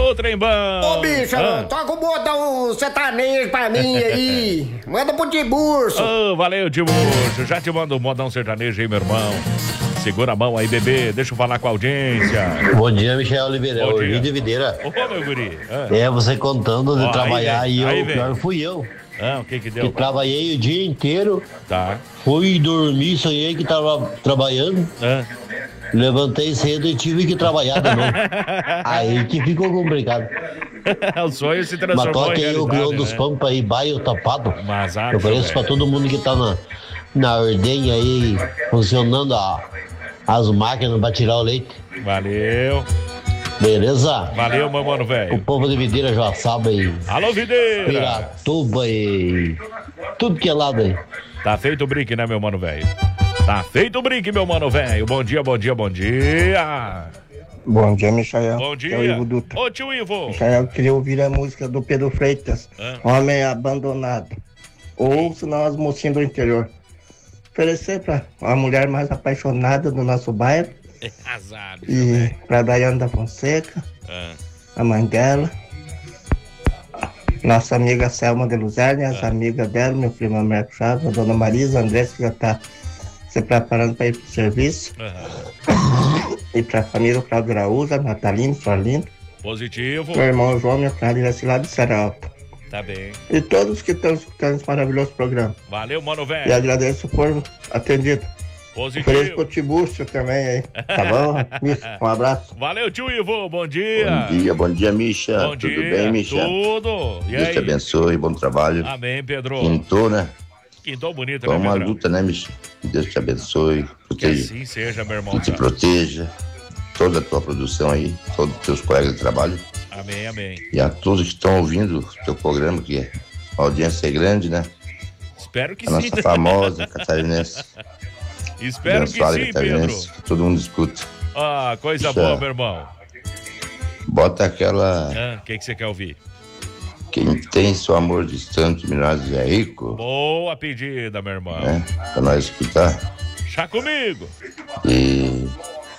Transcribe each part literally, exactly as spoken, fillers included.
Ô, trembão. Ô, bicho, ah. toca o botão sertanejo pra mim aí. Manda pro Tiburcio. Ô, oh, valeu, Tiburcio. Já te mando um modão sertanejo aí, meu irmão. Segura a mão aí, bebê. Deixa eu falar com a audiência. Bom dia, Michel Oliveira. Bom dia. de Videira. Ô, meu guri. Ah. É, você contando de oh, trabalhar aí, e eu, aí, pior fui eu. Ah, o que que deu? Que trabalhei o dia inteiro. Tá. Fui dormir, sonhei que tava trabalhando. Ah. Levantei cedo e tive que trabalhar de novo. Aí que ficou complicado. O sonho se transformou Mas toque em aí o Grião realidade, dos né? Pampas aí, baio tapado. Mas acho, eu conheço pra todo mundo que tá na, na ordenha aí, funcionando a, as máquinas pra tirar o leite. Valeu. Beleza? Valeu, meu mano, velho. O povo de Videira já sabe aí. Alô, Videira. Piratuba e tudo que é lado aí. Tá feito o brinque, né, meu mano, velho? Tá feito o brinque, meu mano, velho. Bom dia, bom dia, bom dia. Bom dia, Michael. Bom dia. É o Ivo Dutra. Ô, tio Ivo. Michael, eu queria ouvir a música do Pedro Freitas, ah. Homem Abandonado. Ou, senão, as mocinhas do interior. Oferecer pra a mulher mais apaixonada do nosso bairro. É azar. E pra Daiane da Fonseca, ah. a mãe dela. Nossa amiga Selma de Luzerne, as ah. amigas dela, meu primo Marco Chaves, a dona Marisa, a Andressa, que já tá se preparando para ir pro serviço. Uhum. E pra família Claudio Araújo, Natalino, Sorlindo. Positivo. Meu irmão João, minha família lá de Serra Alta. Tá bem. E todos que estão escutando esse maravilhoso programa. Valeu, mano, velho. E agradeço por atendido. Positivo. Ofereço pro Tibúrcio também aí. Tá bom? Um abraço. Valeu, tio Ivo. Bom dia. Bom dia, bom dia, Misha. Bom Tudo dia. bem, Misha? Tudo. E Deus aí? te abençoe, bom trabalho. Amém, Pedro. Quintou, né? Quintou bonito, Foi né, uma Pedro? luta, né, Misha? Que Deus te abençoe. Que Proteja. assim seja, meu irmão. Que te proteja. Toda a tua produção aí, todos os teus colegas de trabalho. Amém, amém. E a todos que estão ouvindo o teu programa, que a audiência é grande, né? Espero que a sim. nossa famosa catarinense. Espero que abençoada sim, Pedro. Que todo mundo escuta. Ah, coisa Misha, boa, meu irmão. Bota aquela... O ah, que, que você quer ouvir? Quem tem seu amor distante, Milagres é rico. Boa pedida, meu irmão. É, pra nós escutar. Chá comigo. E...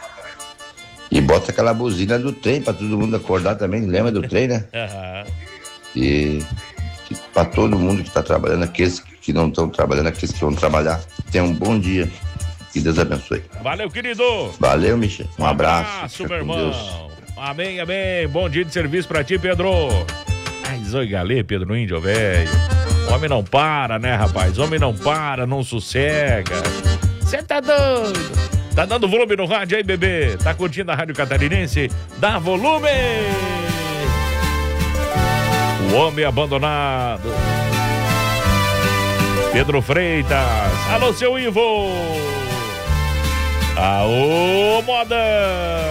E bota aquela buzina do trem pra todo mundo acordar também. Lembra do trem, né? Uhum. E que pra todo mundo que tá trabalhando, aqueles que não estão trabalhando, aqueles que vão trabalhar, tenham um bom dia. Que Deus abençoe. Valeu, querido. Valeu, Michel. Um, um abraço. abraço, meu irmão. Deus. Amém, amém. Bom dia de serviço pra ti, Pedro. Ai, zoi galê, Pedro Índio, velho. Homem não para, né, rapaz? Homem não para, não sossega. Você tá doido? Tá dando volume no rádio aí, bebê? Tá curtindo a Rádio Catarinense? Dá volume! O Homem Abandonado. Pedro Freitas. Alô, seu Ivo. Aô, moda!